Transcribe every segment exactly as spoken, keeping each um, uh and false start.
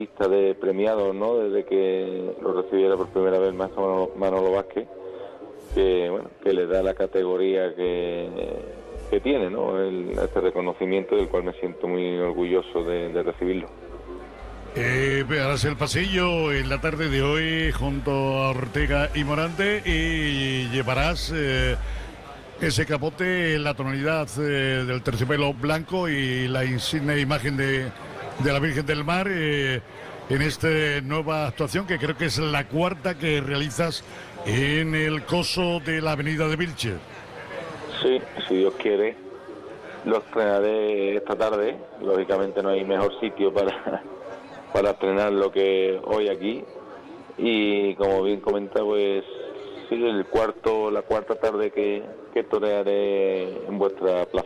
lista de premiados, ¿no? Desde que lo recibiera por primera vez el maestro Manolo, Manolo Vázquez, que bueno, que le da la categoría que, que tiene, ¿no? El, este reconocimiento del cual me siento muy orgulloso de, de recibirlo. Eh, harás el pasillo en la tarde de hoy junto a Ortega y Morante y llevarás eh, ese capote en la tonalidad eh, del terciopelo blanco y la insigne imagen de, de la Virgen del Mar eh, en esta nueva actuación que creo que es la cuarta que realizas en el coso de la avenida de Vilches. Sí, si Dios quiere, lo estrenaré esta tarde. Lógicamente no hay mejor sitio para, para estrenarlo que hoy aquí. Y como bien comenta, pues sí, el cuarto, la cuarta tarde que, que torearé en vuestra plaza.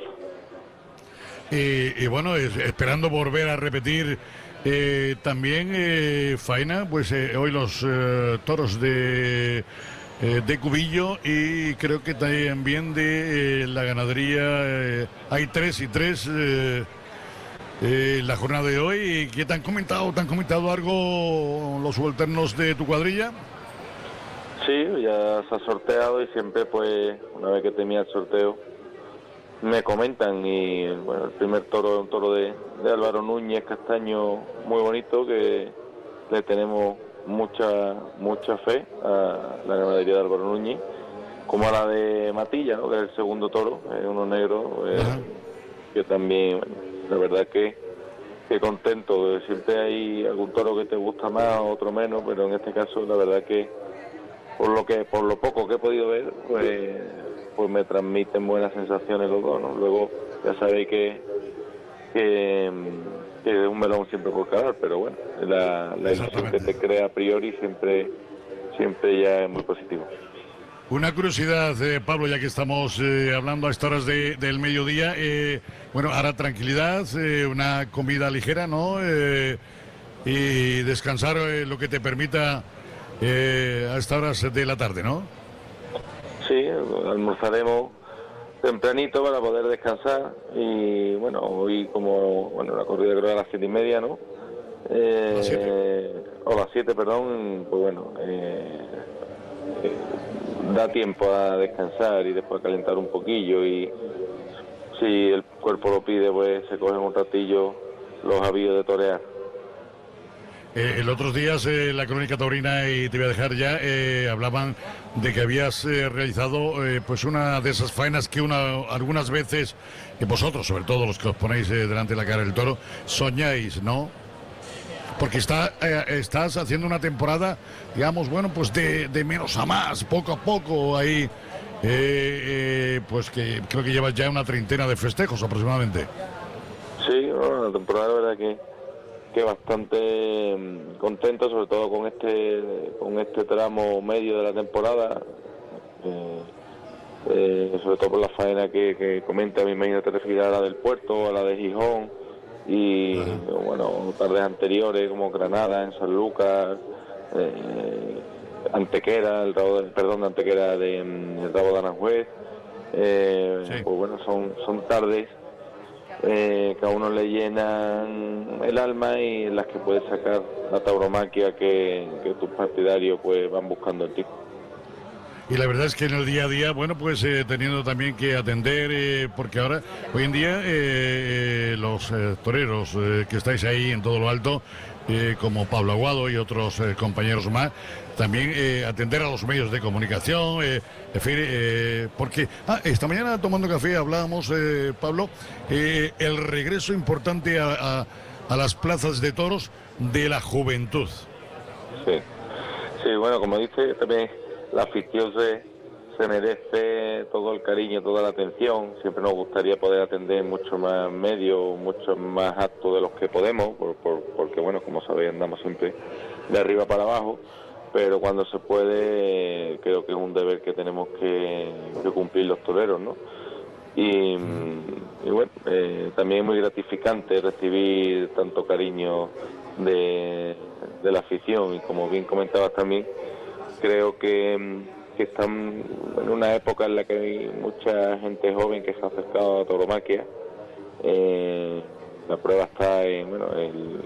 Y, y bueno, es, esperando volver a repetir eh, también eh, faena, pues eh, hoy los eh, toros de, eh, de Cubillo y creo que también de eh, la ganadería, eh, hay tres y tres eh, eh, la jornada de hoy. ¿Qué te han comentado? ¿Te han comentado algo los subalternos de tu cuadrilla? Sí, ya se ha sorteado y siempre pues una vez que termina el sorteo me comentan y bueno, el primer toro es un toro de, de Álvaro Núñez Castaño muy bonito que le tenemos mucha mucha fe a la ganadería de Álvaro Núñez, como a la de Matilla, ¿no? Que es el segundo toro, es uno negro, eh, que también, bueno, la verdad que, que contento, siempre hay algún toro que te gusta más, otro menos, pero en este caso la verdad que por lo que por lo poco que he podido ver, pues pues me transmiten buenas sensaciones los dos, ¿no? Luego ya sabéis que que, que es un melón siempre por cavar, pero bueno, la, la ilusión que te crea a priori siempre siempre ya es muy positivo. Una curiosidad, eh, Pablo, ya que estamos eh, hablando a estas horas de, del mediodía, eh, bueno, ahora tranquilidad, eh, una comida ligera, ¿no? Eh, y descansar eh, lo que te permita eh, a estas horas de la tarde, ¿no? Sí, almorzaremos tempranito para poder descansar y bueno, hoy como, bueno, la corrida creo a las siete y media, ¿no? Eh, A las siete. O las siete, perdón, pues bueno, eh, eh, da tiempo a descansar y después a calentar un poquillo y si el cuerpo lo pide, pues se cogen un ratillo los avíos de torear. Eh, el otros días eh, la crónica taurina, y te voy a dejar ya, eh, hablaban de que habías eh, realizado eh, pues una de esas faenas que una, algunas veces, que vosotros, sobre todo los que os ponéis eh, delante de la cara del toro, soñáis, ¿no? Porque está, eh, estás haciendo una temporada, digamos, bueno, pues de, de menos a más, poco a poco, ahí, eh, eh, pues que creo que llevas ya una treintena de festejos aproximadamente. Sí, bueno, la temporada la verdad que, que bastante mmm, contento, sobre todo con este con este tramo medio de la temporada, eh, eh, sobre todo por la faena que, que comenta, me imagino te refieres a la del Puerto, a la de Gijón, y uh-huh. bueno, tardes anteriores como Granada, en San Lucas, eh, Antequera, el rabo de, perdón, de Antequera de el rabo de Aranjuez, eh, sí. Pues bueno, son, son tardes eh, que a uno le llenan el alma y en las que puedes sacar la tauromaquia que, que tus partidarios pues van buscando en ti. Y la verdad es que en el día a día, bueno, pues eh, teniendo también que atender, eh, porque ahora, hoy en día, eh, eh, los eh, toreros eh, que estáis ahí en todo lo alto, eh, como Pablo Aguado y otros eh, compañeros más, también eh, atender a los medios de comunicación, eh, en fin, eh, porque, ah, esta mañana tomando café hablábamos, eh, Pablo, eh, el regreso importante a, a, a las plazas de toros de la juventud. Sí, sí, bueno, como dice también, la afición se, se merece todo el cariño, toda la atención. Siempre nos gustaría poder atender mucho más medios, mucho más actos de los que podemos, por, por, porque bueno, como sabéis, andamos siempre de arriba para abajo, pero cuando se puede, creo que es un deber que tenemos que, que cumplir los toreros, ¿no? Y, y bueno, eh, también es muy gratificante recibir tanto cariño de, de la afición y como bien comentabas también, creo que, que están en una época en la que hay mucha gente joven que se ha acercado a la tauromaquia. Eh, la prueba está en, bueno, el,